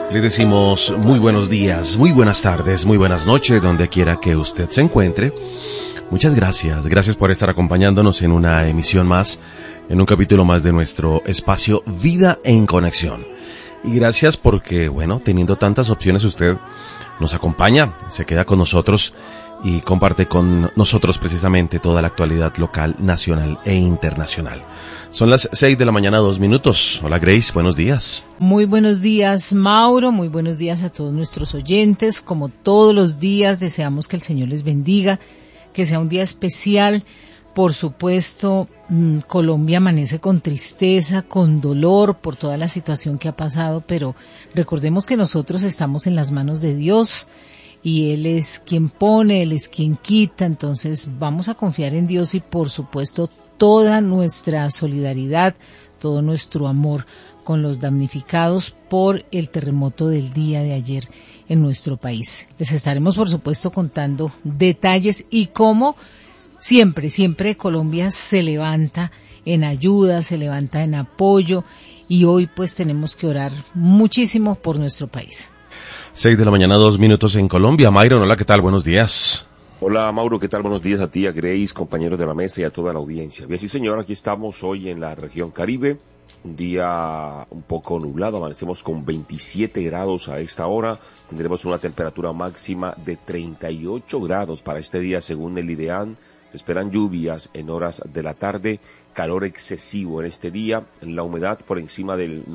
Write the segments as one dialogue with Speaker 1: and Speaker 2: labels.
Speaker 1: Le decimos muy buenos días, muy buenas tardes, muy buenas noches, donde quiera que usted se encuentre. Muchas gracias, gracias por estar acompañándonos en una emisión más, en un capítulo más de nuestro espacio Vida en Conexión. Y gracias porque, bueno, teniendo tantas opciones, usted nos acompaña, se queda con nosotros y comparte con nosotros precisamente toda la actualidad local, nacional e internacional. Son las 6 de la mañana, 2 minutos. Hola Grace, buenos días.
Speaker 2: Muy buenos días, Mauro, muy buenos días a todos nuestros oyentes. Como todos los días, deseamos que el Señor les bendiga, que sea un día especial. Por supuesto, Colombia amanece con tristeza, con dolor por toda la situación que ha pasado, pero recordemos que nosotros estamos en las manos de Dios y Él es quien pone, Él es quien quita, entonces vamos a confiar en Dios y por supuesto toda nuestra solidaridad, todo nuestro amor con los damnificados por el terremoto del día de ayer en nuestro país. Les estaremos por supuesto contando detalles y cómo siempre Colombia se levanta en ayuda, se levanta en apoyo y hoy pues tenemos que orar muchísimo por nuestro país.
Speaker 1: 6 de la mañana, 2 minutos en Colombia. Myron, hola, ¿qué tal? Buenos días.
Speaker 3: Hola Mauro, ¿qué tal? Buenos días a ti, a Grace, compañeros de la mesa y a toda la audiencia. Bien, sí señor, aquí estamos hoy en la región Caribe, un día un poco nublado, amanecemos con 27 grados a esta hora, tendremos una temperatura máxima de 38 grados para este día según el IDEAN. Se esperan lluvias en horas de la tarde, calor excesivo en este día, la humedad por encima del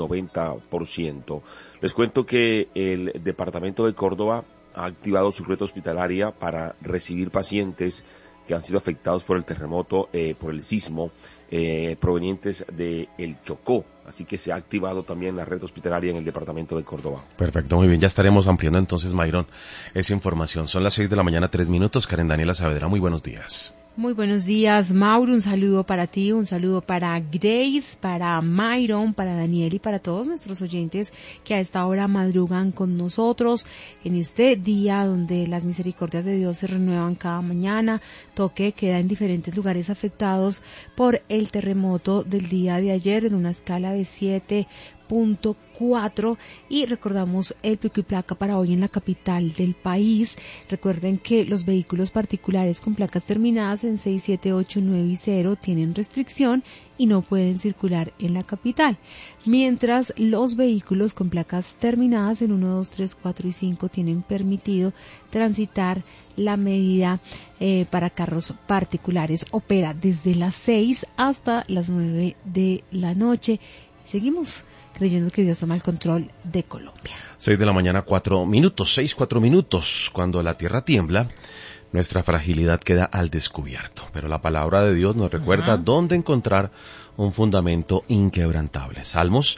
Speaker 3: 90%. Les cuento que el departamento de Córdoba ha activado su red hospitalaria para recibir pacientes que han sido afectados por el terremoto, por el sismo, provenientes de El Chocó. Así que se ha activado también la red hospitalaria en el departamento de Córdoba.
Speaker 1: Perfecto, muy bien, ya estaremos ampliando entonces, Myron, esa información. Son las 6 de la mañana, 3 minutos. Karen Daniela Saavedra, muy buenos días.
Speaker 4: Muy buenos días, Mauro, un saludo para ti, un saludo para Grace, para Myron, para Daniel y para todos nuestros oyentes que a esta hora madrugan con nosotros en este día donde las misericordias de Dios se renuevan cada mañana, toque queda en diferentes lugares afectados por el terremoto del día de ayer en una escala de 7.4 y recordamos el pico y placa para hoy en la capital del país. Recuerden que los vehículos particulares con placas terminadas en 6, 7, 8, 9 y 0 tienen restricción y no pueden circular en la capital, mientras los vehículos con placas terminadas en 1, 2, 3, 4 y 5 tienen permitido transitar. La medida para carros particulares opera desde las 6 hasta las 9 de la noche. Seguimos creyendo que Dios toma el control de Colombia.
Speaker 1: 6 de la mañana, 4 minutos, 4 minutos. Cuando la tierra tiembla, nuestra fragilidad queda al descubierto. Pero la palabra de Dios nos recuerda dónde encontrar un fundamento inquebrantable. Salmos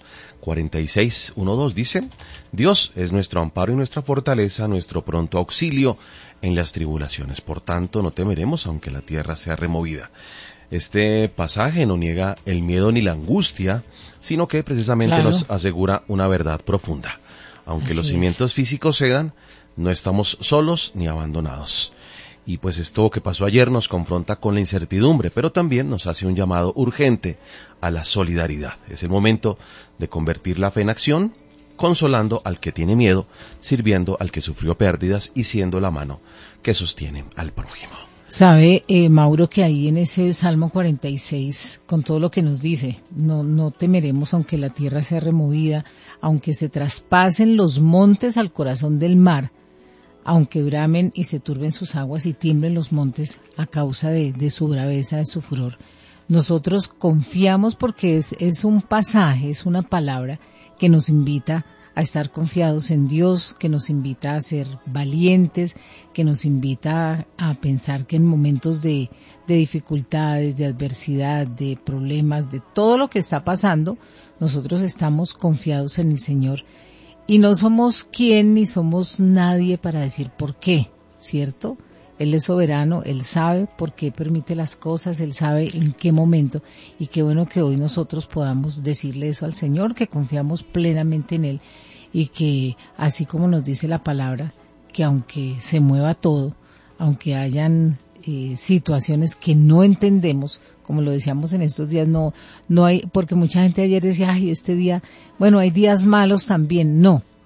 Speaker 1: 46, 1, 2 dice: Dios es nuestro amparo y nuestra fortaleza, nuestro pronto auxilio en las tribulaciones. Por tanto, no temeremos aunque la tierra sea removida. Este pasaje no niega el miedo ni la angustia, sino que precisamente nos asegura una verdad profunda. Aunque
Speaker 2: Así
Speaker 1: los cimientos físicos cedan, no estamos solos ni abandonados. Y pues esto que pasó ayer nos confronta con la incertidumbre, pero también nos hace un llamado urgente a la solidaridad. Es el momento de convertir la fe en acción, consolando al que tiene miedo, sirviendo al que sufrió pérdidas y siendo la mano que sostiene al prójimo.
Speaker 2: Sabe, Mauro, que ahí en ese Salmo 46, con todo lo que nos dice, no temeremos aunque la tierra sea removida, aunque se traspasen los montes al corazón del mar, aunque bramen y se turben sus aguas y tiemblen los montes a causa de su braveza, de su furor. Nosotros confiamos porque es un pasaje, es una palabra que nos invita a estar confiados en Dios, que nos invita a ser valientes, que nos invita a pensar que en momentos de dificultades, de adversidad, de problemas, de todo lo que está pasando, nosotros estamos confiados en el Señor y no somos quien ni somos nadie para decir por qué, ¿cierto? Él es soberano, Él sabe por qué permite las cosas, Él sabe en qué momento, y qué bueno que hoy nosotros podamos decirle eso al Señor, que confiamos plenamente en Él, y que así como nos dice la palabra, que aunque se mueva todo, aunque hayan situaciones que no entendemos, como lo decíamos en estos días, no hay, porque mucha gente ayer decía, ay, este día, bueno, hay días malos también, no.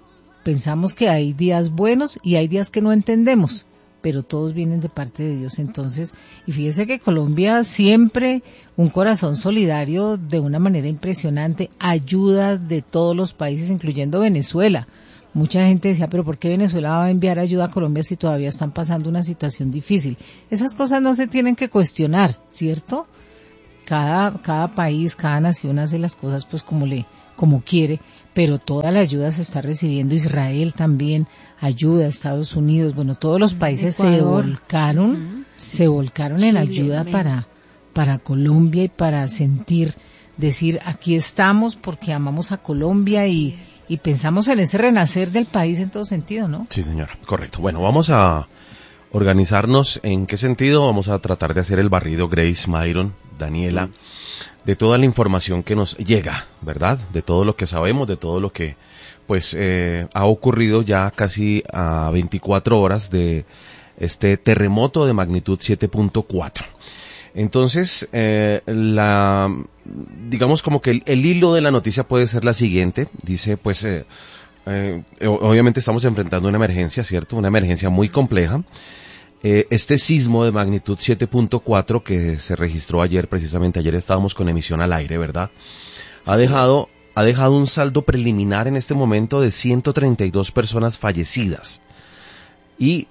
Speaker 2: pensamos que hay días buenos y hay días que no entendemos, pero todos vienen de parte de Dios. Entonces, y fíjese que Colombia siempre un corazón solidario de una manera impresionante, ayuda de todos los países, incluyendo Venezuela. Mucha gente decía, pero ¿por qué Venezuela va a enviar ayuda a Colombia si todavía están pasando una situación difícil? Esas cosas no se tienen que cuestionar, ¿cierto? Cada país, cada nación hace las cosas pues como quiere, pero toda la ayuda se está recibiendo. Israel también ayuda, Estados Unidos, bueno, todos los países
Speaker 4: Ecuador.
Speaker 2: se volcaron en ayuda para Colombia y para decir, aquí estamos porque amamos a Colombia y pensamos en ese renacer del país en todo sentido, ¿no?
Speaker 1: Sí, señora, correcto. Bueno, vamos a organizarnos. ¿En qué sentido? Vamos a tratar de hacer el barrido, Grace, Myron, Daniela, de toda la información que nos llega, ¿verdad? De todo lo que sabemos, de todo lo que pues ha ocurrido ya casi a 24 horas de este terremoto de magnitud 7.4. Entonces, digamos como que el hilo de la noticia puede ser la siguiente. Dice, pues, obviamente estamos enfrentando una emergencia, ¿cierto? Una emergencia muy compleja. Este sismo de magnitud 7.4 que se registró ayer, precisamente ayer estábamos con emisión al aire, ¿verdad? Ha dejado un saldo preliminar en este momento de 132 personas fallecidas y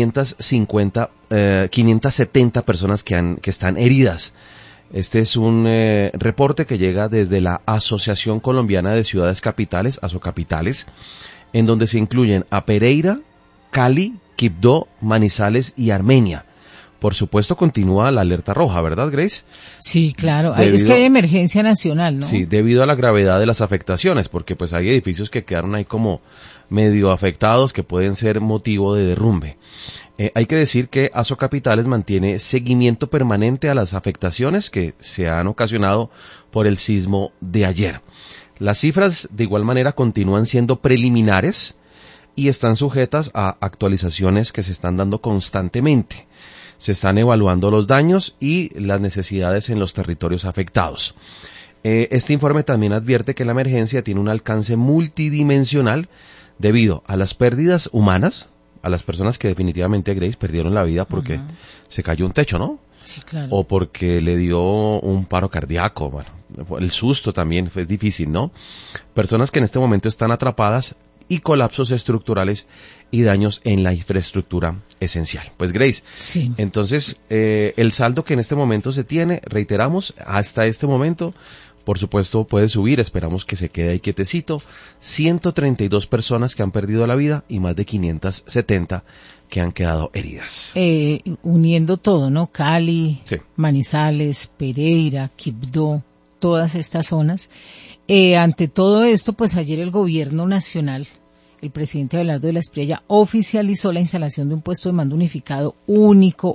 Speaker 1: 570 personas que están heridas. Este es un reporte que llega desde la Asociación Colombiana de Ciudades Capitales, Asocapitales, en donde se incluyen a Pereira, Cali, Quibdó, Manizales y Armenia. Por supuesto continúa la alerta roja, ¿verdad, Grace?
Speaker 2: Sí, claro. Es que hay emergencia nacional, ¿no?
Speaker 1: Sí, debido a la gravedad de las afectaciones, porque pues hay edificios que quedaron ahí como medio afectados que pueden ser motivo de derrumbe. Hay que decir que Asocapitales mantiene seguimiento permanente a las afectaciones que se han ocasionado por el sismo de ayer. Las cifras de igual manera continúan siendo preliminares y están sujetas a actualizaciones que se están dando constantemente. Se están evaluando los daños y las necesidades en los territorios afectados. Este informe también advierte que la emergencia tiene un alcance multidimensional debido a las pérdidas humanas, a las personas que definitivamente, Grace, perdieron la vida porque se cayó un techo, ¿no?
Speaker 2: Sí, claro.
Speaker 1: O porque le dio un paro cardíaco, bueno, el susto también fue difícil, ¿no? Personas que en este momento están atrapadas y colapsos estructurales y daños en la infraestructura esencial. Pues Grace,
Speaker 2: sí.
Speaker 1: Entonces el saldo que en este momento se tiene, reiteramos, hasta este momento, por supuesto puede subir, esperamos que se quede ahí quietecito, 132 personas que han perdido la vida y más de 570 que han quedado heridas.
Speaker 2: Uniendo todo, ¿no? Cali,
Speaker 1: sí.
Speaker 2: Manizales, Pereira, Quibdó, todas estas zonas. Ante todo esto, pues ayer el gobierno nacional, el presidente Abelardo de la Espriella, oficializó la instalación de un puesto de mando unificado único,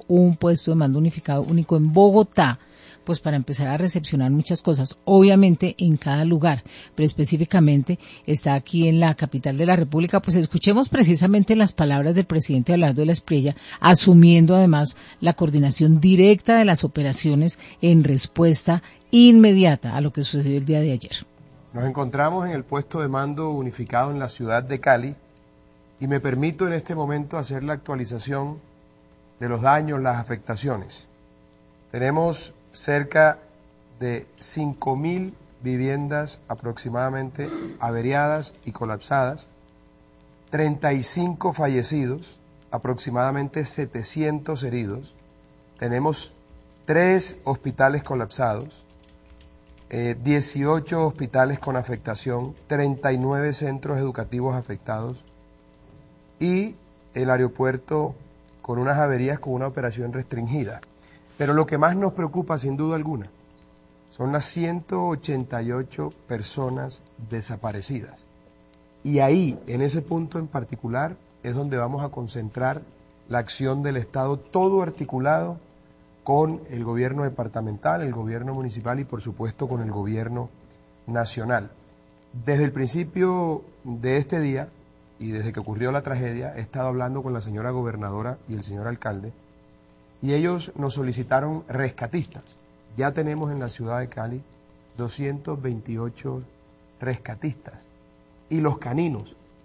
Speaker 2: en Bogotá, pues para empezar a recepcionar muchas cosas, obviamente en cada lugar, pero específicamente está aquí en la capital de la República. Pues escuchemos precisamente las palabras del presidente Abelardo de la Espriella, asumiendo además la coordinación directa de las operaciones en respuesta inmediata a lo que sucedió el día de ayer.
Speaker 5: Nos encontramos en el puesto de mando unificado en la ciudad de Cali y me permito en este momento hacer la actualización de los daños, las afectaciones. Tenemos cerca de 5.000 viviendas aproximadamente averiadas y colapsadas, 35 fallecidos, aproximadamente 700 heridos. Tenemos 3 hospitales colapsados, 18 hospitales con afectación, 39 centros educativos afectados y el aeropuerto con unas averías con una operación restringida. Pero lo que más nos preocupa, sin duda alguna, son las 188 personas desaparecidas. Y ahí, en ese punto en particular, es donde vamos a concentrar la acción del Estado, todo articulado con el gobierno departamental, el gobierno municipal y por supuesto con el gobierno nacional. Desde el principio de este día y desde que ocurrió la tragedia he estado hablando con la señora gobernadora y el señor alcalde y ellos nos solicitaron rescatistas. Ya tenemos en la ciudad de Cali 228 rescatistas y los caninos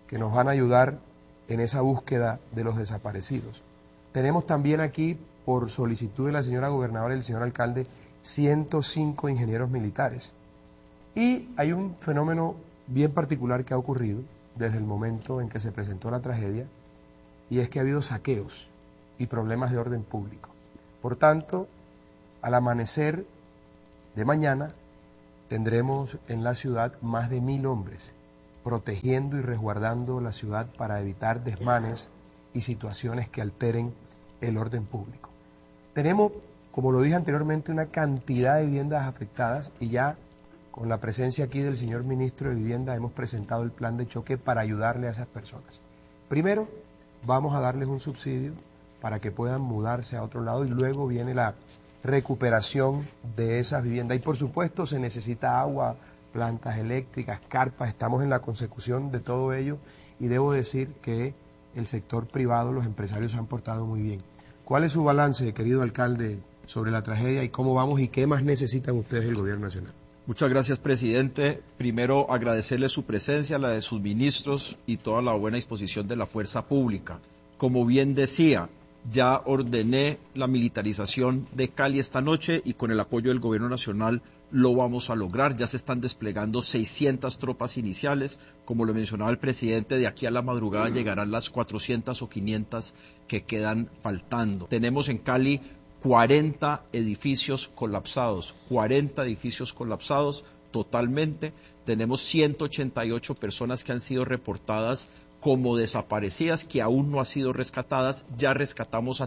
Speaker 5: que nos van a ayudar en esa búsqueda de los desaparecidos. Tenemos también aquí, por solicitud de la señora gobernadora y el señor alcalde, 105 ingenieros militares. Y hay un fenómeno bien particular que ha ocurrido desde el momento en que se presentó la tragedia, y es que ha habido saqueos y problemas de orden público. Por tanto, al amanecer de mañana tendremos en la ciudad más de 1000 hombres protegiendo y resguardando la ciudad para evitar desmanes y situaciones que alteren el orden público. Tenemos, como lo dije anteriormente, una cantidad de viviendas afectadas y ya con la presencia aquí del señor ministro de Vivienda hemos presentado el plan de choque para ayudarle a esas personas. Primero, vamos a darles un subsidio para que puedan mudarse a otro lado y luego viene la recuperación de esas viviendas. Y por supuesto se necesita agua, plantas eléctricas, carpas, estamos en la consecución de todo ello y debo decir que el sector privado, los empresarios se han portado muy bien. ¿Cuál es su balance, querido alcalde, sobre la tragedia y cómo vamos y qué más necesitan ustedes del gobierno nacional?
Speaker 6: Muchas gracias, presidente. Primero, agradecerle su presencia, la de sus ministros y toda la buena disposición de la fuerza pública. Como bien decía, ya ordené la militarización de Cali esta noche y con el apoyo del gobierno nacional lo vamos a lograr. Ya se están desplegando 600 tropas iniciales. Como lo mencionaba el presidente, de aquí a la madrugada llegarán las 400 o 500 que quedan faltando. Tenemos en Cali 40 edificios colapsados totalmente. Tenemos 188 personas que han sido reportadas como desaparecidas, que aún no han sido rescatadas. Ya rescatamos a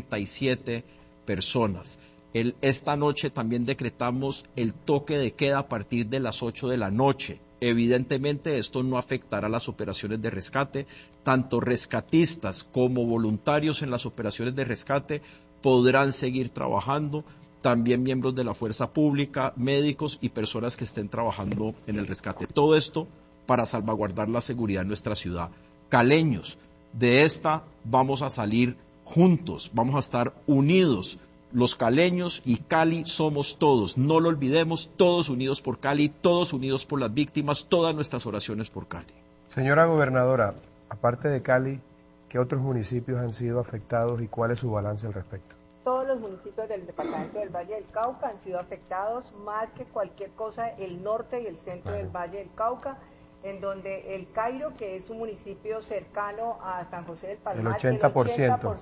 Speaker 6: 37 personas. Esta noche también decretamos el toque de queda a partir de las 8 de la noche. Evidentemente esto no afectará las operaciones de rescate. Tanto rescatistas como voluntarios en las operaciones de rescate podrán seguir trabajando, también miembros de la fuerza pública, médicos y personas que estén trabajando en el rescate. Todo esto para salvaguardar la seguridad en nuestra ciudad. Caleños, de esta vamos a salir juntos, vamos a estar unidos. Los caleños y Cali somos todos, no lo olvidemos, todos unidos por Cali, todos unidos por las víctimas, todas nuestras oraciones por Cali.
Speaker 5: Señora gobernadora, aparte de Cali, ¿qué otros municipios han sido afectados y cuál es su balance al respecto?
Speaker 7: Todos los municipios del departamento del Valle del Cauca han sido afectados, más que cualquier cosa, el norte y el centro del Valle del Cauca, en donde el Cairo, que es un municipio cercano a San José del Palmar,
Speaker 5: el 80%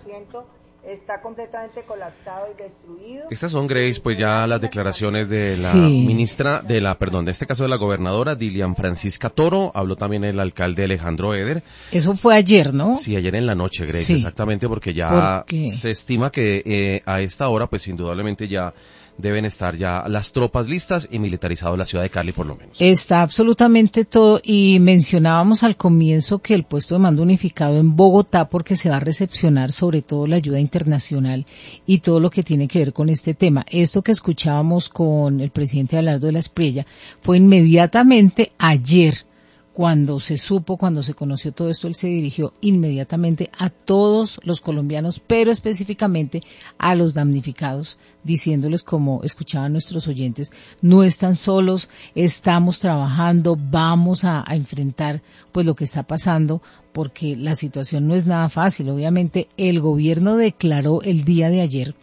Speaker 7: está completamente colapsado y destruido.
Speaker 1: Estas son, Grace, pues ya las declaraciones de la ministra, en este caso de la gobernadora, Dilian Francisca Toro. Habló también el alcalde Alejandro Eder.
Speaker 2: Eso fue ayer, ¿no?
Speaker 1: Sí, ayer en la noche, Grace, sí. Exactamente, porque ya se estima que a esta hora, pues indudablemente ya deben estar ya las tropas listas y militarizado la ciudad de Cali por lo menos.
Speaker 2: Está absolutamente todo, y mencionábamos al comienzo que el puesto de mando unificado en Bogotá, porque se va a recepcionar sobre todo la ayuda internacional y todo lo que tiene que ver con este tema. Esto que escuchábamos con el presidente Abelardo de la Espriella fue inmediatamente ayer. Cuando se conoció todo esto, él se dirigió inmediatamente a todos los colombianos, pero específicamente a los damnificados, diciéndoles, como escuchaban nuestros oyentes, no están solos, estamos trabajando, vamos a enfrentar pues lo que está pasando, porque la situación no es nada fácil. Obviamente el gobierno declaró el día de ayer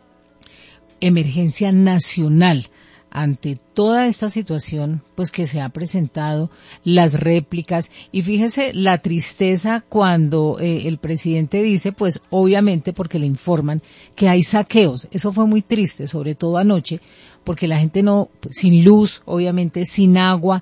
Speaker 2: emergencia nacional ante toda esta situación pues que se ha presentado, las réplicas, y fíjese la tristeza cuando el presidente dice, pues obviamente porque le informan que hay saqueos. Eso fue muy triste, sobre todo anoche, porque la gente sin luz, obviamente sin agua,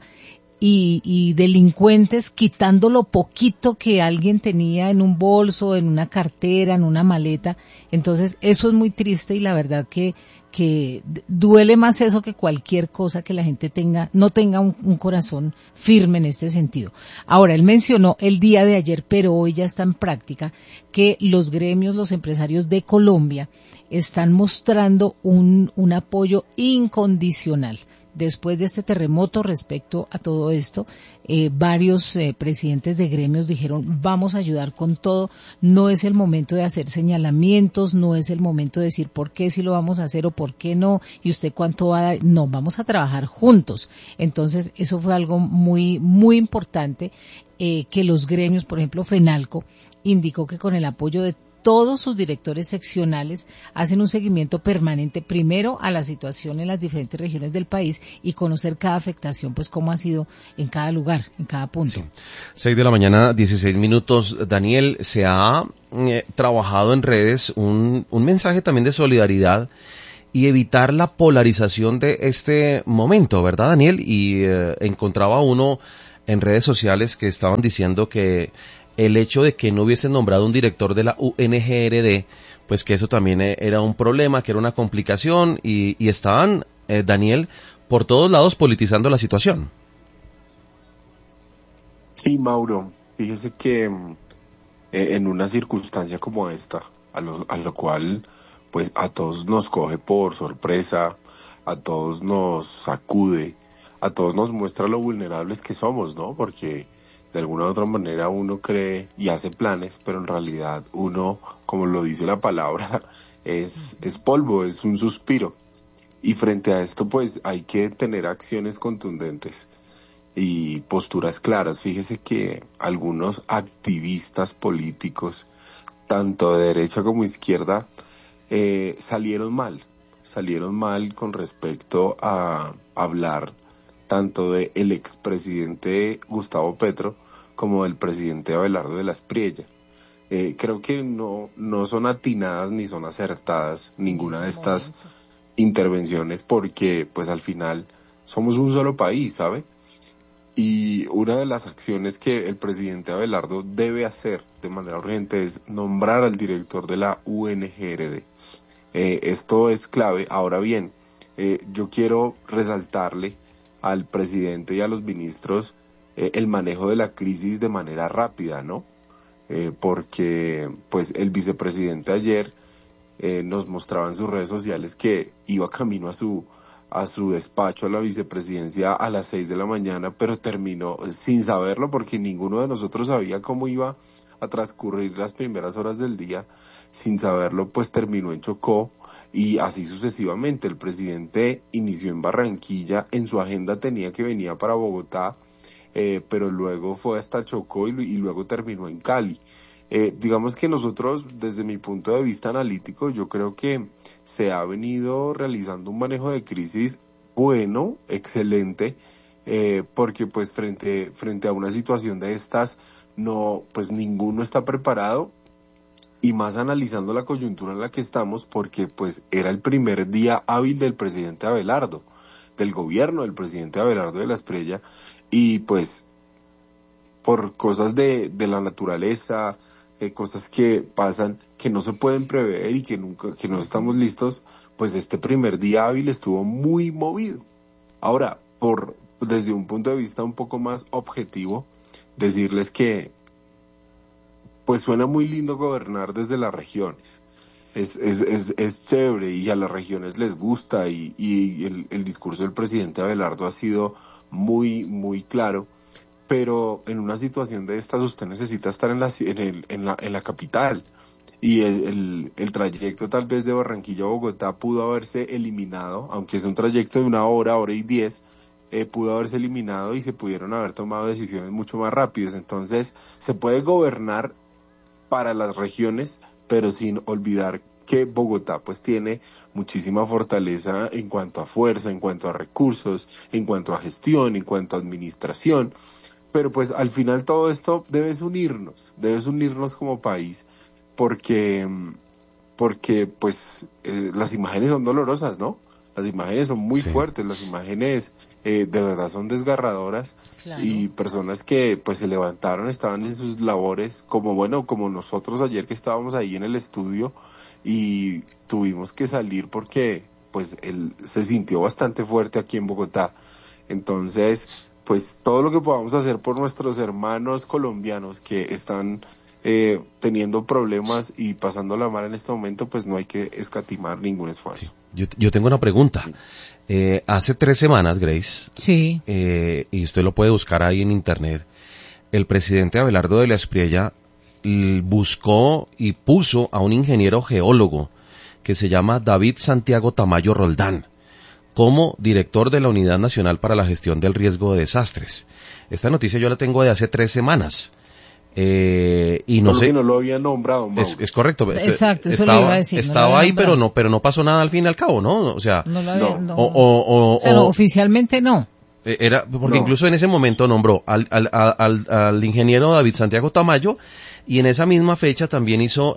Speaker 2: y delincuentes quitando lo poquito que alguien tenía en un bolso, en una cartera, en una maleta. Entonces eso es muy triste, y la verdad que duele más eso que cualquier cosa, que la gente no tenga un corazón firme en este sentido. Ahora, él mencionó el día de ayer, pero hoy ya está en práctica, que los gremios, los empresarios de Colombia están mostrando un apoyo incondicional. después de este terremoto respecto a todo esto, varios presidentes de gremios dijeron vamos a ayudar con todo, no es el momento de hacer señalamientos, no es el momento de decir por qué sí lo vamos a hacer o por qué no, y usted cuánto va a dar, no, vamos a trabajar juntos. Entonces eso fue algo muy, muy importante, que los gremios, por ejemplo FENALCO, indicó que con el apoyo de todos sus directores seccionales hacen un seguimiento permanente primero a la situación en las diferentes regiones del país y conocer cada afectación, pues cómo ha sido en cada lugar, en cada punto.
Speaker 1: Sí. 6 de la mañana, 16 minutos. Daniel, se ha trabajado en redes un mensaje también de solidaridad y evitar la polarización de este momento, ¿verdad, Daniel? Y encontraba uno en redes sociales que estaban diciendo que el hecho de que no hubiesen nombrado un director de la UNGRD, pues que eso también era un problema, que era una complicación, y estaban, Daniel, por todos lados politizando la situación.
Speaker 8: Sí, Mauro, fíjese que en una circunstancia como esta, a lo cual pues a todos nos coge por sorpresa, a todos nos sacude, a todos nos muestra lo vulnerables que somos, ¿no? Porque de alguna u otra manera uno cree y hace planes, pero en realidad uno, como lo dice la palabra, es polvo, es un suspiro. Y frente a esto, pues hay que tener acciones contundentes y posturas claras. Fíjese que algunos activistas políticos, tanto de derecha como izquierda, salieron mal con respecto a hablar tanto de el expresidente Gustavo Petro como del presidente Abelardo de la Espriella. Creo que no son atinadas ni son acertadas ninguna de estas intervenciones, porque pues al final somos un solo país, ¿sabe? Y una de las acciones que el presidente Abelardo debe hacer de manera urgente es nombrar al director de la UNGRD. Esto es clave. Ahora bien, yo quiero resaltarle al presidente y a los ministros el manejo de la crisis de manera rápida, ¿no? Porque pues el vicepresidente ayer nos mostraba en sus redes sociales que iba camino a su despacho, a la vicepresidencia, a las 6 de la mañana, pero terminó sin saberlo, porque ninguno de nosotros sabía cómo iba a transcurrir las primeras horas del día. Sin saberlo, pues terminó en Chocó, y así sucesivamente. El presidente inició en Barranquilla, en su agenda tenía que venía para Bogotá, pero luego fue hasta Chocó y luego terminó en Cali. Digamos que nosotros, desde mi punto de vista analítico, yo creo que se ha venido realizando un manejo de crisis bueno, excelente, porque pues frente a una situación de estas, no, pues ninguno está preparado, y más analizando la coyuntura en la que estamos, porque pues era el primer día hábil del presidente Abelardo, del gobierno del presidente Abelardo de la Espriella, y pues por cosas de la naturaleza, cosas que pasan, que no se pueden prever y que no estamos listos, pues este primer día hábil estuvo muy movido. Ahora, desde un punto de vista un poco más objetivo, decirles que pues suena muy lindo gobernar desde las regiones. Es chévere y a las regiones les gusta, y el discurso del presidente Abelardo ha sido muy, muy claro, pero en una situación de estas usted necesita estar en la capital, y el trayecto tal vez de Barranquilla a Bogotá pudo haberse eliminado, aunque es un trayecto de 1 hora, 1:10, pudo haberse eliminado y se pudieron haber tomado decisiones mucho más rápidas. Entonces se puede gobernar para las regiones, pero sin olvidar que Bogotá pues tiene muchísima fortaleza en cuanto a fuerza, en cuanto a recursos, en cuanto a gestión, en cuanto a administración. Pero pues al final todo esto debes unirnos como país, porque pues las imágenes son dolorosas, ¿no? Las imágenes son muy fuertes, las imágenes de verdad son desgarradoras. Claro. Y personas que pues se levantaron, estaban en sus labores, como nosotros ayer que estábamos ahí en el estudio, y tuvimos que salir porque pues se sintió bastante fuerte aquí en Bogotá. Entonces, pues todo lo que podamos hacer por nuestros hermanos colombianos que están teniendo problemas y pasándola mal en este momento, pues no hay que escatimar ningún esfuerzo.
Speaker 1: Yo tengo una pregunta. Hace 3 semanas, Grace,
Speaker 2: Sí.
Speaker 1: Y usted lo puede buscar ahí en internet, el presidente Abelardo de la Espriella buscó y puso a un ingeniero geólogo que se llama David Santiago Tamayo Roldán como director de la Unidad Nacional para la Gestión del Riesgo de Desastres. Esta noticia yo la tengo de hace 3 semanas. Y no sé.
Speaker 8: Que no lo había nombrado,
Speaker 1: es correcto.
Speaker 2: Exacto, eso lo iba a decir.
Speaker 1: Estaba ahí, pero no pasó nada al fin y al cabo, ¿no? O sea,
Speaker 2: oficialmente no.
Speaker 1: Era, porque incluso en ese momento nombró al ingeniero David Santiago Tamayo, y en esa misma fecha también hizo,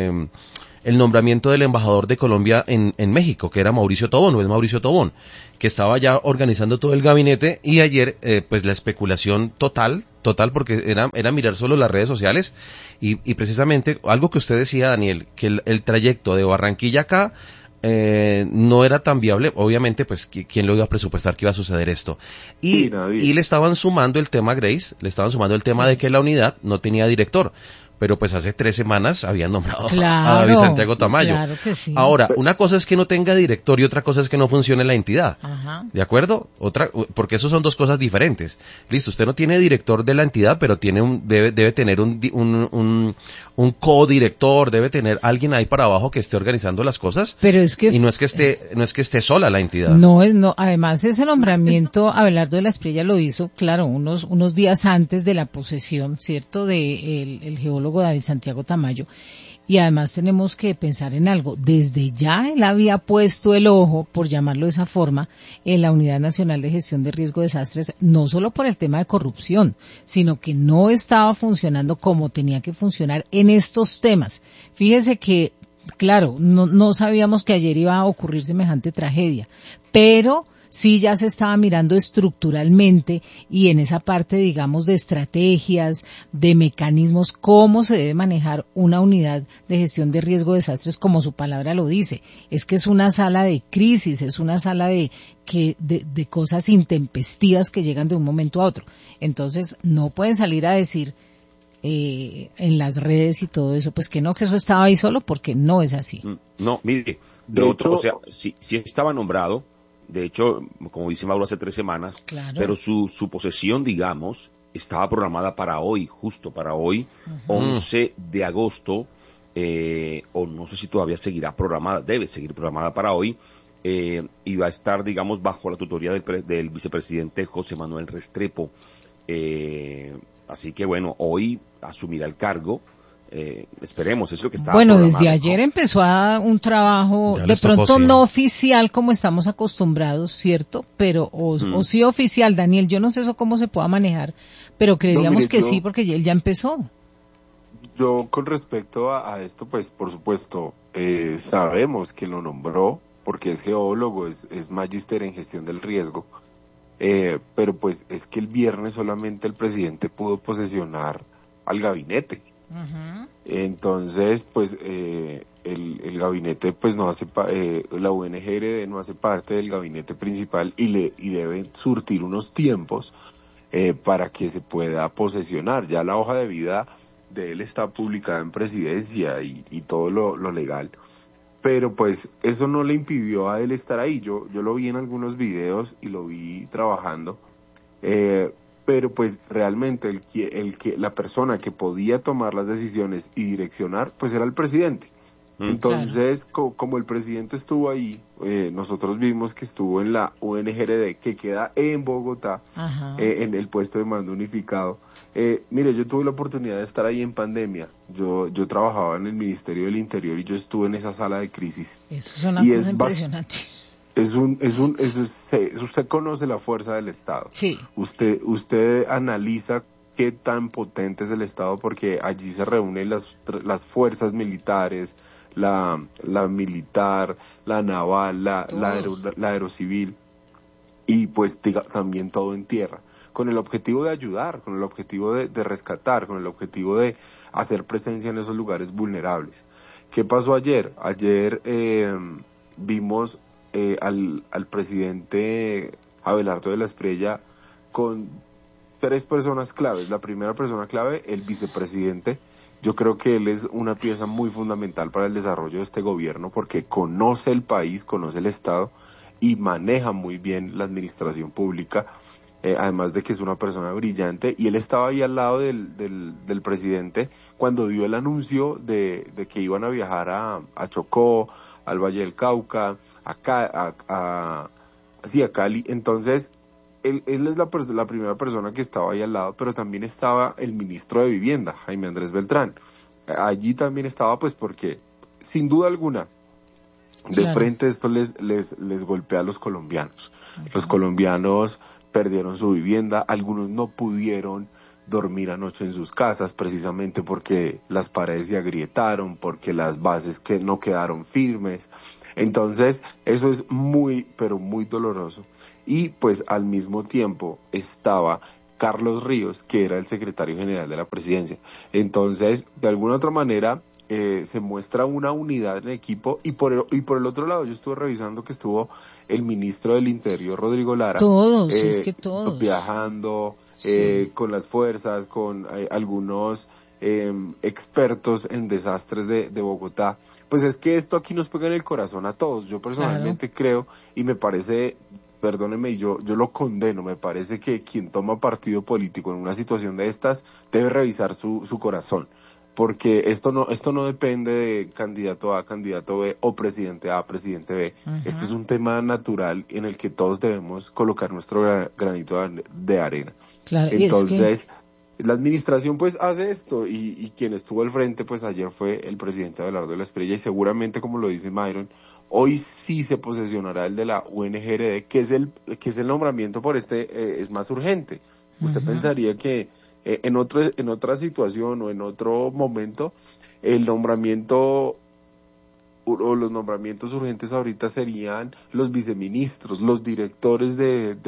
Speaker 1: el nombramiento del embajador de Colombia en México, que era Mauricio Tobón, o es Mauricio Tobón, que estaba ya organizando todo el gabinete, y ayer, pues la especulación total, porque era mirar solo las redes sociales, y precisamente, algo que usted decía, Daniel, que el trayecto de Barranquilla acá, no era tan viable, obviamente, pues, ¿quién lo iba a presupuestar que iba a suceder esto? Y le estaban sumando el tema, Grace, de que la unidad no tenía director. Pero pues hace 3 semanas habían nombrado a David Santiago Tamayo.
Speaker 2: Claro que sí.
Speaker 1: Ahora, una cosa es que no tenga director y otra cosa es que no funcione la entidad.
Speaker 2: Ajá.
Speaker 1: ¿De acuerdo? Porque eso son 2 cosas diferentes. Listo, usted no tiene director de la entidad, pero debe tener un codirector, debe tener alguien ahí para abajo que esté organizando las cosas.
Speaker 2: Pero es que
Speaker 1: y no es que esté sola la entidad.
Speaker 2: No, además ese nombramiento Abelardo de la Espriella lo hizo, claro, unos días antes de la posesión, ¿cierto?, de el geólogo David Santiago Tamayo. Y además tenemos que pensar en algo. Desde ya él había puesto el ojo, por llamarlo de esa forma, en la Unidad Nacional de Gestión de Riesgo de Desastres, no solo por el tema de corrupción, sino que no estaba funcionando como tenía que funcionar en estos temas. Fíjese que, claro, no sabíamos que ayer iba a ocurrir semejante tragedia, pero sí ya se estaba mirando estructuralmente y en esa parte, digamos, de estrategias, de mecanismos, cómo se debe manejar una unidad de gestión de riesgo de desastres, como su palabra lo dice. Es que es una sala de crisis, es una sala de cosas intempestivas que llegan de un momento a otro. Entonces, no pueden salir a decir en las redes y todo eso, pues que eso estaba ahí solo, porque no es así.
Speaker 3: No, mire, o sea, sí estaba nombrado. De hecho, como dice Mauro, hace 3 semanas, claro. Pero su posesión, digamos, estaba programada para hoy, justo para hoy, 11 de agosto, o no sé si todavía seguirá programada, debe seguir programada para hoy, y va a estar, digamos, bajo la tutoría del vicepresidente José Manuel Restrepo. Así que bueno, hoy asumirá el cargo. Esperemos, eso es lo que está
Speaker 2: bueno, desde ayer empezó un trabajo de pronto no oficial como estamos acostumbrados, ¿cierto? Pero o sí oficial, Daniel, yo no sé eso cómo se pueda manejar, pero creeríamos que sí, porque él ya empezó.
Speaker 8: Yo con respecto a esto, pues por supuesto, sabemos que lo nombró porque es geólogo, es magíster en gestión del riesgo, pero pues es que el viernes solamente el presidente pudo posesionar al gabinete. Uh-huh. Entonces, pues el gabinete, pues no hace la UNGRD no hace parte del gabinete principal y debe surtir unos tiempos para que se pueda posesionar. Ya la hoja de vida de él está publicada en presidencia y todo lo legal, pero pues eso no le impidió a él estar ahí. Yo lo vi en algunos videos y lo vi trabajando. Pero pues realmente la persona que podía tomar las decisiones y direccionar, pues era el presidente. Entonces, claro. Como el presidente estuvo ahí, nosotros vimos que estuvo en la UNGRD, que queda en Bogotá, en el puesto de mando unificado. Mire, yo tuve la oportunidad de estar ahí en pandemia. Yo trabajaba en el Ministerio del Interior y yo estuve en esa sala de crisis.
Speaker 2: Eso es una cosa impresionante.
Speaker 8: Usted conoce la fuerza del Estado.
Speaker 2: Sí.
Speaker 8: Usted analiza qué tan potente es el Estado, porque allí se reúnen las fuerzas militares, la militar, la naval, la aerocivil, y pues también todo en tierra, con el objetivo de ayudar, con el objetivo de rescatar, con el objetivo de hacer presencia en esos lugares vulnerables. ¿Qué pasó ayer? Ayer vimos al presidente Abelardo de la Espriella con 3 personas claves. La primera persona clave, el vicepresidente, Yo creo que él es una pieza muy fundamental para el desarrollo de este gobierno porque conoce el país, conoce el Estado y maneja muy bien la administración pública, además de que es una persona brillante, y él estaba ahí al lado del presidente cuando dio el anuncio de que iban a viajar a Chocó, al Valle del Cauca, a Cali. Entonces, él es la primera persona que estaba ahí al lado, pero también estaba el ministro de Vivienda, Jaime Andrés Beltrán. Allí también estaba, pues porque, sin duda alguna, de frente esto les golpea a los colombianos. Los colombianos perdieron su vivienda, algunos no pudieron dormir anoche en sus casas precisamente porque las paredes se agrietaron, porque las bases que no quedaron firmes. Entonces, eso es muy, pero muy doloroso. Y pues al mismo tiempo estaba Carlos Ríos, que era el secretario general de la presidencia. Entonces, de alguna otra manera, se muestra una unidad en el equipo, y por el otro lado yo estuve revisando que estuvo el ministro del Interior, Rodrigo Lara,
Speaker 2: todos, es que todos
Speaker 8: viajando, con las fuerzas, con algunos expertos en desastres de Bogotá. Pues es que esto aquí nos pega en el corazón a todos. Yo personalmente creo, y me parece, perdóneme, yo lo condeno, me parece que quien toma partido político en una situación de estas debe revisar su corazón, porque esto no depende de candidato A, candidato B, o presidente A, presidente B. Este es un tema natural en el que todos debemos colocar nuestro granito de arena.
Speaker 2: Claro,
Speaker 8: entonces, la administración pues hace esto, y quien estuvo al frente pues ayer fue el presidente Abelardo de la Espriella, y seguramente, como lo dice Myron, hoy sí se posesionará el de la UNGRD, que es el nombramiento por es más urgente. Usted pensaría que en otra situación o en otro momento, el nombramiento o los nombramientos urgentes ahorita serían los viceministros, los directores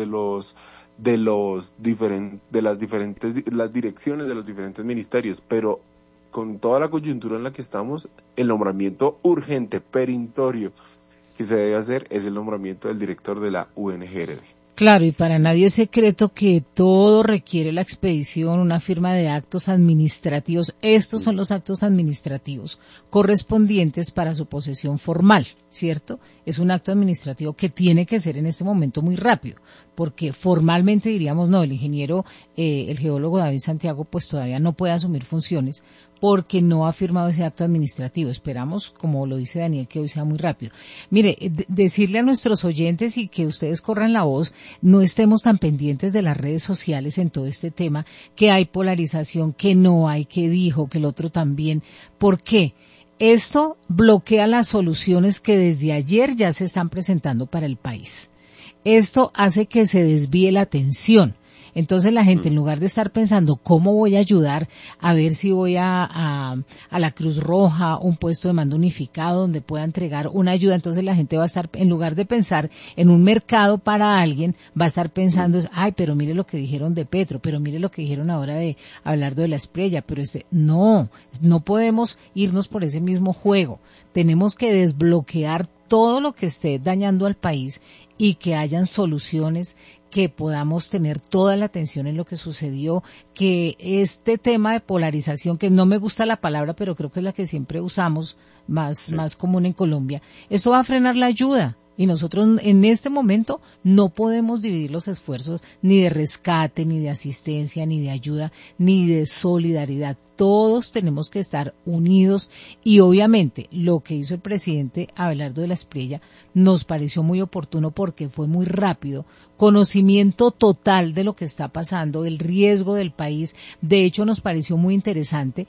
Speaker 8: las direcciones de los diferentes ministerios, pero con toda la coyuntura en la que estamos, el nombramiento urgente, perentorio, que se debe hacer es el nombramiento del director de la UNGRD.
Speaker 2: Claro, y para nadie es secreto que todo requiere la expedición, una firma de actos administrativos. Estos son los actos administrativos correspondientes para su posesión formal, ¿cierto? Es un acto administrativo que tiene que ser en este momento muy rápido, porque formalmente diríamos, no, el ingeniero, el geólogo David Santiago, pues todavía no puede asumir funciones porque no ha firmado ese acto administrativo. Esperamos, como lo dice Daniel, que hoy sea muy rápido. Mire, decirle a nuestros oyentes y que ustedes corran la voz, no estemos tan pendientes de las redes sociales en todo este tema, que hay polarización, que no hay, que dijo, que el otro también. ¿Por qué? Esto bloquea las soluciones que desde ayer ya se están presentando para el país. Esto hace que se desvíe la atención. Entonces la gente, en lugar de estar pensando cómo voy a ayudar, a ver si voy a la Cruz Roja, un puesto de mando unificado donde pueda entregar una ayuda, entonces la gente va a estar, en lugar de pensar en un mercado para alguien, va a estar pensando, ay, pero mire lo que dijeron de Petro, pero mire lo que dijeron ahora de Abelardo de la Espriella, pero no podemos irnos por ese mismo juego. Tenemos que desbloquear todo lo que esté dañando al país y que hayan soluciones, que podamos tener toda la atención en lo que sucedió, que este tema de polarización, que no me gusta la palabra, pero creo que es la que siempre usamos, más común en Colombia, esto va a frenar la ayuda. Y nosotros en este momento no podemos dividir los esfuerzos ni de rescate, ni de asistencia, ni de ayuda, ni de solidaridad. Todos tenemos que estar unidos, y obviamente lo que hizo el presidente Abelardo de la Espriella nos pareció muy oportuno porque fue muy rápido, conocimiento total de lo que está pasando, del riesgo del país. De hecho, nos pareció muy interesante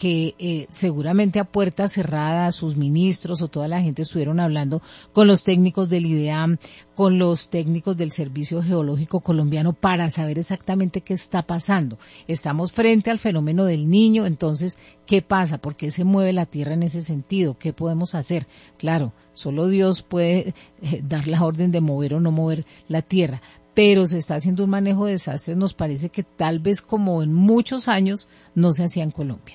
Speaker 2: que seguramente a puerta cerrada sus ministros o toda la gente estuvieron hablando con los técnicos del IDEAM, con los técnicos del Servicio Geológico Colombiano para saber exactamente qué está pasando. Estamos frente al fenómeno del Niño, entonces, ¿qué pasa? ¿Por qué se mueve la tierra en ese sentido? ¿Qué podemos hacer? Claro, solo Dios puede dar la orden de mover o no mover la tierra, pero se está haciendo un manejo de desastres, nos parece que tal vez como en muchos años no se hacía en Colombia.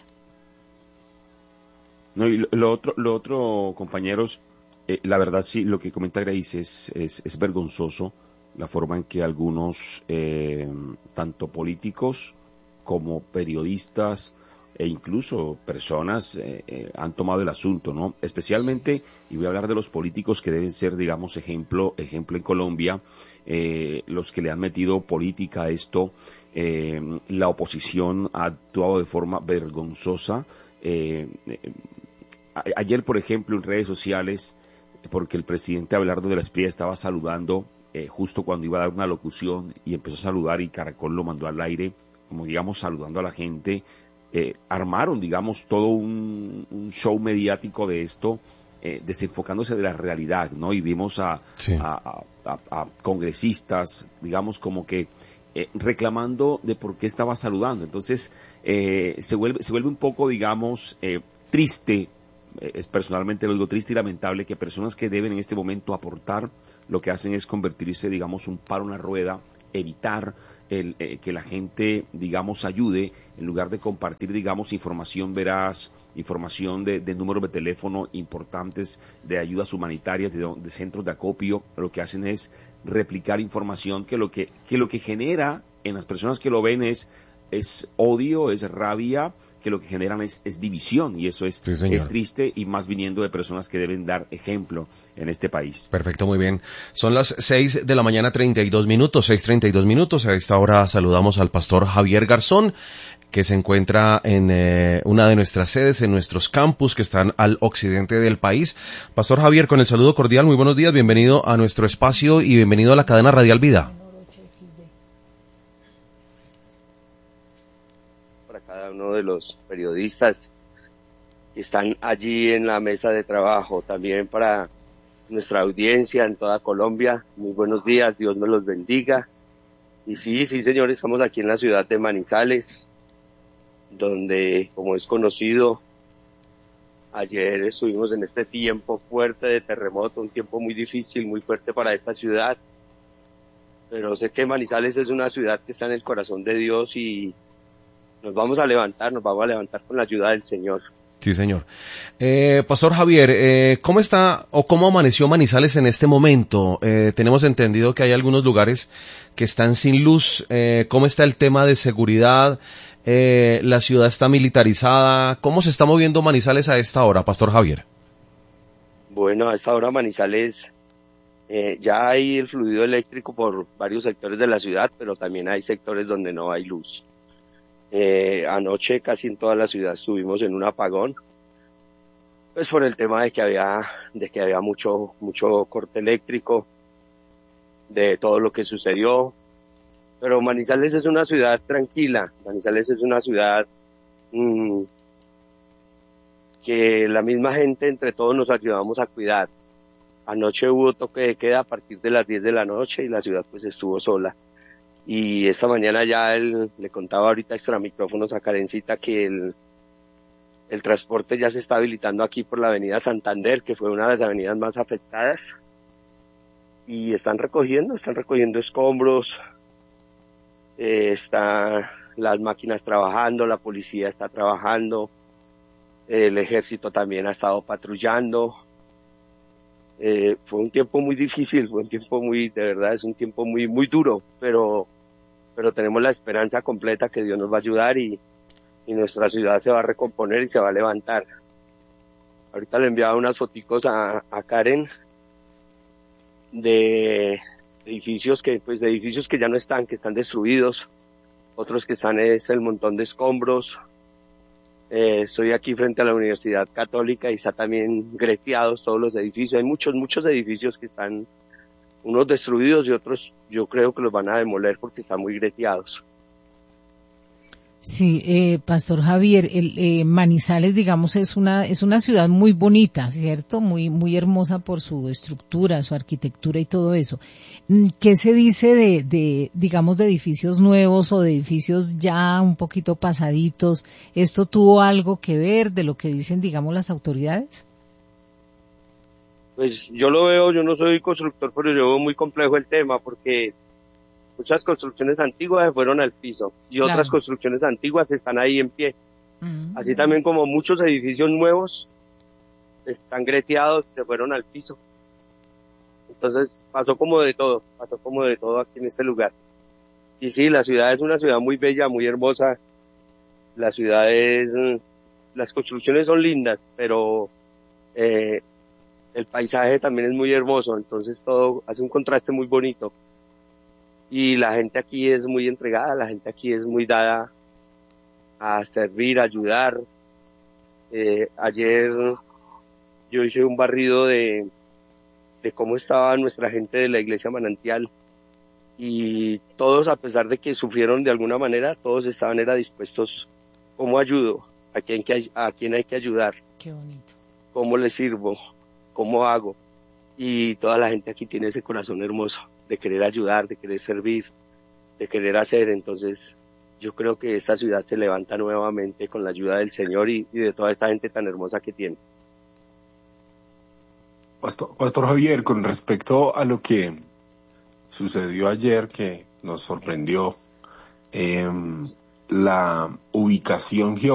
Speaker 3: No, y lo otro, compañeros, la verdad sí, lo que comenta Grace es vergonzoso, la forma en que algunos, tanto políticos como periodistas, e incluso personas han tomado el asunto, ¿no? Especialmente, y voy a hablar de los políticos que deben ser, digamos, ejemplo en Colombia, los que le han metido política a esto. La oposición ha actuado de forma vergonzosa. Ayer, por ejemplo, en redes sociales, porque el presidente Abelardo de la Espriella estaba saludando justo cuando iba a dar una locución y empezó a saludar y Caracol lo mandó al aire, como digamos saludando a la gente, armaron digamos todo un show mediático de esto, desenfocándose de la realidad, ¿no? Y vimos a congresistas, digamos como que reclamando de por qué estaba saludando. Entonces se vuelve un poco, digamos, triste. Personalmente lo digo, triste y lamentable que personas que deben en este momento aportar, lo que hacen es convertirse, digamos, un palo en una rueda, evitar que la gente, digamos, ayude, en lugar de compartir, digamos, información veraz, información de números de teléfono importantes, de ayudas humanitarias, de centros de acopio. Lo que hacen es replicar información que lo que genera en las personas que lo ven es odio, es rabia, que lo que generan es división, y eso es triste, y más viniendo de personas que deben dar ejemplo en este país.
Speaker 1: Perfecto, muy bien. Son las 6 de la mañana, 32 minutos, 6:32 minutos. A esta hora saludamos al pastor Javier Garzón, que se encuentra en una de nuestras sedes, en nuestros campus que están al occidente del país. Pastor Javier, con el saludo cordial, muy buenos días, bienvenido a nuestro espacio y bienvenido a la cadena Radial Vida.
Speaker 9: Cada uno de los periodistas que están allí en la mesa de trabajo, también para nuestra audiencia en toda Colombia. Muy buenos días, Dios me los bendiga. Y sí, señores, estamos aquí en la ciudad de Manizales, donde, como es conocido, ayer estuvimos en este tiempo fuerte de terremoto, un tiempo muy difícil, muy fuerte para esta ciudad. Pero sé que Manizales es una ciudad que está en el corazón de Dios y nos vamos a levantar con la ayuda del Señor.
Speaker 1: Sí, señor. Pastor Javier, ¿cómo está o cómo amaneció Manizales en este momento? Tenemos entendido que hay algunos lugares que están sin luz. ¿Cómo está el tema de seguridad? La ciudad está militarizada. ¿Cómo se está moviendo Manizales a esta hora, Pastor Javier?
Speaker 9: Bueno, a esta hora Manizales ya hay el fluido eléctrico por varios sectores de la ciudad, pero también hay sectores donde no hay luz. Anoche casi en toda la ciudad estuvimos en un apagón, pues por el tema de que había mucho corte eléctrico, de todo lo que sucedió. Pero Manizales es una ciudad tranquila, Manizales es una ciudad que la misma gente entre todos nos ayudamos a cuidar. Anoche hubo toque de queda a partir de las 10 de la noche y la ciudad pues estuvo sola. Y esta mañana ya le contaba ahorita extra micrófonos a Karencita que el transporte ya se está habilitando aquí por la avenida Santander, que fue una de las avenidas más afectadas, y están recogiendo escombros, están las máquinas trabajando, la policía está trabajando, el ejército también ha estado patrullando. Fue un tiempo muy difícil, de verdad es un tiempo muy duro, pero tenemos la esperanza completa que Dios nos va a ayudar y nuestra ciudad se va a recomponer y se va a levantar. Ahorita le enviaba unas foticos a Karen de edificios que ya no están, que están destruidos, otros que están es el montón de escombros. Estoy aquí frente a la Universidad Católica y está también gretiados todos los edificios. Hay muchos edificios que están, unos destruidos y otros yo creo que los van a demoler porque están muy gretiados.
Speaker 2: Sí, Pastor Javier, Manizales, digamos, es una ciudad muy bonita, ¿cierto? Muy hermosa por su estructura, su arquitectura y todo eso. ¿Qué se dice digamos, de edificios nuevos o de edificios ya un poquito pasaditos? ¿Esto tuvo algo que ver de lo que dicen, digamos, las autoridades?
Speaker 9: Pues yo lo veo, yo no soy constructor, pero yo veo muy complejo el tema porque muchas construcciones antiguas se fueron al piso y claro, otras construcciones antiguas están ahí en pie. Así también como muchos edificios nuevos están grieteados y se fueron al piso. Entonces pasó como de todo aquí en este lugar. Y sí, la ciudad es una ciudad muy bella, muy hermosa. La ciudad las construcciones son lindas, pero el paisaje también es muy hermoso, entonces todo hace un contraste muy bonito. Y la gente aquí es muy entregada, la gente aquí es muy dada a servir, a ayudar. Ayer yo hice un barrido de cómo estaba nuestra gente de la iglesia Manantial, y todos, a pesar de que sufrieron de alguna manera, todos estaban dispuestos. ¿Cómo ayudo? ¿A quién hay que ayudar?
Speaker 2: Qué bonito.
Speaker 9: ¿Cómo le sirvo? ¿Cómo hago? Y toda la gente aquí tiene ese corazón hermoso de querer ayudar, de querer servir, de querer hacer. Entonces yo creo que esta ciudad se levanta nuevamente con la ayuda del Señor y de toda esta gente tan hermosa que tiene.
Speaker 8: Pastor Javier, con respecto a lo que sucedió ayer, que nos sorprendió, la ubicación geográfica